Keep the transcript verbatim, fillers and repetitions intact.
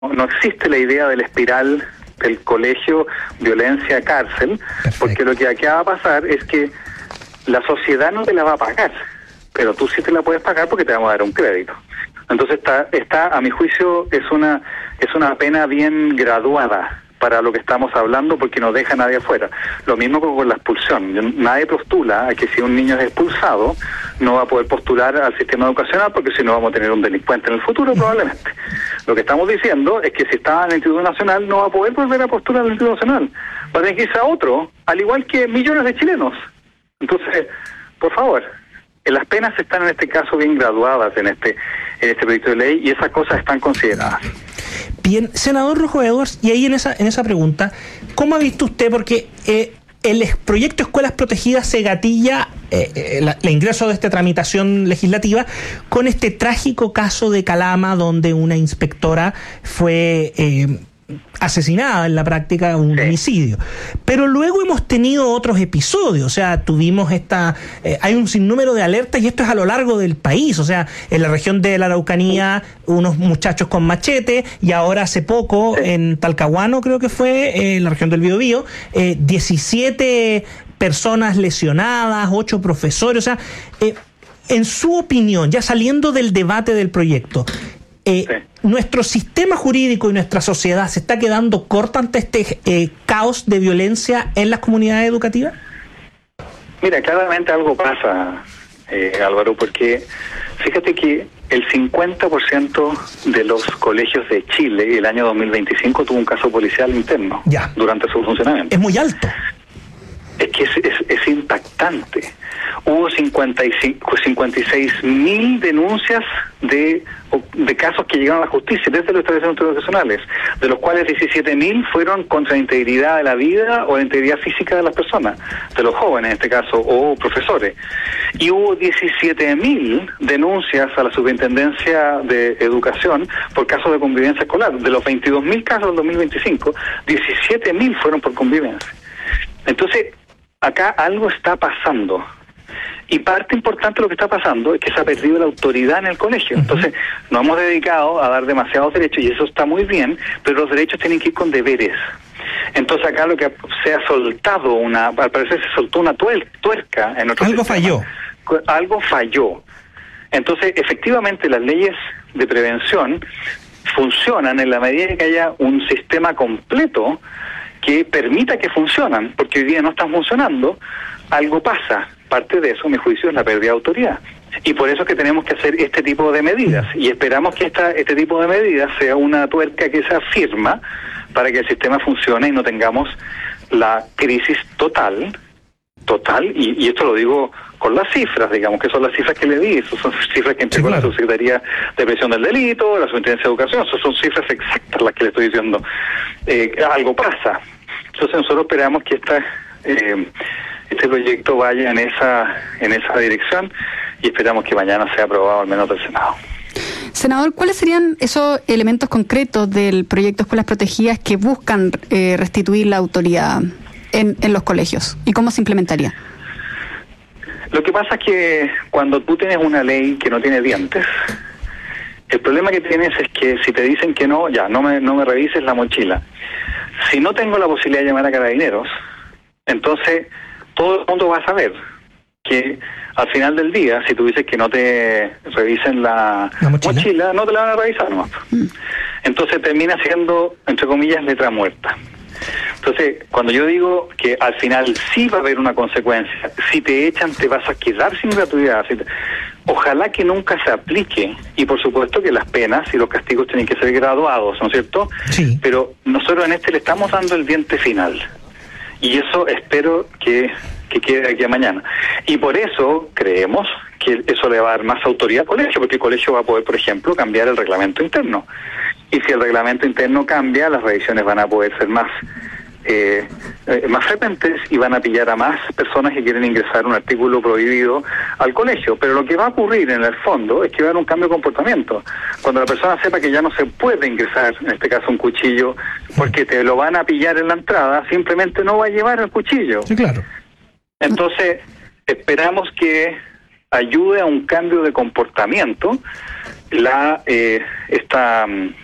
no existe la idea de la espiral del colegio, violencia, cárcel, Perfecto. Porque lo que aquí va a pasar es que la sociedad no te la va a pagar, pero tú sí te la puedes pagar porque te vamos a dar un crédito. Entonces está, está a mi juicio, es una es una pena bien graduada para lo que estamos hablando, porque no deja a nadie afuera. Lo mismo con la expulsión. Nadie postula a que si un niño es expulsado, no va a poder postular al sistema educacional, porque si no vamos a tener un delincuente en el futuro, probablemente. Lo que estamos diciendo es que si está en el Instituto Nacional, no va a poder volver a postular al Instituto Nacional. Va a tener que irse a otro, al igual que millones de chilenos. Entonces, por favor, las penas están en este caso bien graduadas en este, en este proyecto de ley, y esas cosas están consideradas. Bien, senador Rojo Edwards, y ahí en esa en esa pregunta, ¿cómo ha visto usted? Porque eh, el proyecto Escuelas Protegidas se gatilla eh, eh, la, el ingreso de esta tramitación legislativa con este trágico caso de Calama, donde una inspectora fue eh, asesinada en la práctica, un sí. homicidio. Pero luego hemos tenido otros episodios, o sea, tuvimos esta, eh, hay un sinnúmero de alertas, y esto es a lo largo del país, o sea, en la región de la Araucanía, unos muchachos con machete, y ahora hace poco, sí. en Talcahuano creo que fue, eh, en la región del Biobío, eh, diecisiete personas lesionadas, ocho profesores, o sea, eh, en su opinión, ya saliendo del debate del proyecto, Eh, sí. ¿nuestro sistema jurídico y nuestra sociedad se está quedando corta ante este eh, caos de violencia en las comunidades educativas? Mira, claramente algo pasa, eh, Álvaro, porque fíjate que el cincuenta por ciento de los colegios de Chile el año dos mil veinticinco tuvo un caso policial interno ya. durante su funcionamiento. Es muy alto. Es que es, es, es impactante. Hubo cincuenta y cinco, cincuenta y seis mil denuncias de, de casos que llegaron a la justicia desde los establecimientos educacionales, de los cuales diecisiete mil fueron contra la integridad de la vida o la integridad física de las personas, de los jóvenes en este caso, o profesores. Y hubo diecisiete mil denuncias a la Superintendencia de Educación por casos de convivencia escolar. De los veintidós mil casos del dos mil veinticinco, diecisiete mil fueron por convivencia. Entonces, acá algo está pasando. Y parte importante de lo que está pasando es que se ha perdido la autoridad en el colegio. Uh-huh. Entonces, nos hemos dedicado a dar demasiados derechos, y eso está muy bien, pero los derechos tienen que ir con deberes. Entonces, acá lo que se ha soltado, una al parecer se soltó una tuer- tuerca en nuestro Algo sistema. falló. Algo falló. Entonces, efectivamente, las leyes de prevención funcionan en la medida en que haya un sistema completo que permita que funcionan, porque hoy día no están funcionando. Algo pasa. Parte de eso, a mi juicio, es la pérdida de autoridad. Y por eso es que tenemos que hacer este tipo de medidas. Y esperamos que esta, este tipo de medidas sea una tuerca que se afirma para que el sistema funcione y no tengamos la crisis total, total, y, y esto lo digo con las cifras, digamos, que son las cifras que le di, esas son cifras que entregó sí, claro. la Subsecretaría de Prevención del Delito, la Superintendencia de Educación, esas son cifras exactas las que le estoy diciendo. Eh, algo pasa. Entonces nosotros esperamos que esta... Eh, este proyecto vaya en esa en esa dirección, y esperamos que mañana sea aprobado al menos del Senado. Senador, ¿cuáles serían esos elementos concretos del proyecto Escuelas Protegidas que buscan eh, restituir la autoridad en, en los colegios, y cómo se implementaría? Lo que pasa es que cuando tú tienes una ley que no tiene dientes, el problema que tienes es que si te dicen que no, ya, no me, no me revises la mochila. Si no tengo la posibilidad de llamar a Carabineros, entonces todo el mundo va a saber que al final del día, si tú dices que no te revisen la, ¿La mochila? mochila, no te la van a revisar nomás. Mm. Entonces termina siendo, entre comillas, letra muerta. Entonces, cuando yo digo que al final sí va a haber una consecuencia, si te echan te vas a quedar sin gratuidad, si te... ojalá que nunca se aplique, y por supuesto que las penas y los castigos tienen que ser graduados, ¿no es cierto? Sí. Pero nosotros en este le estamos dando el diente final. Y eso espero que, que quede aquí a mañana. Y por eso creemos que eso le va a dar más autoridad al colegio, porque el colegio va a poder, por ejemplo, cambiar el reglamento interno. Y si el reglamento interno cambia, las revisiones van a poder ser más eh, eh, más frecuentes, y van a pillar a más personas que quieren ingresar un artículo prohibido al colegio. Pero lo que va a ocurrir en el fondo es que va a haber un cambio de comportamiento. Cuando la persona sepa que ya no se puede ingresar, en este caso un cuchillo, porque te lo van a pillar en la entrada, simplemente no va a llevar el cuchillo. Sí, claro. Entonces, esperamos que ayude a un cambio de comportamiento la eh, esta